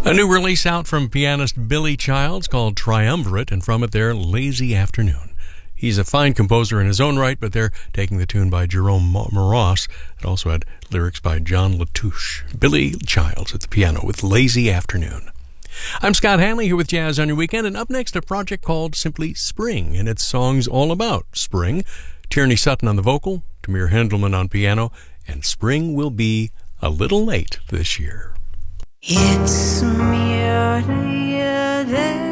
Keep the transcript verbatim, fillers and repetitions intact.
A new release out from pianist Billy Childs called Triumvirate, and from it there, Lazy Afternoon. He's a fine composer in his own right, but they're taking the tune by Jerome Moross. It also had lyrics by John Latouche. Billy Childs at the piano with Lazy Afternoon. I'm Scott Hanley here with Jazz on Your Weekend, and up next a project called simply Spring, and its songs all about spring. Tierney Sutton on the vocal, Tamir Hendelman on piano, and spring will be a little late this year. It's merely a day.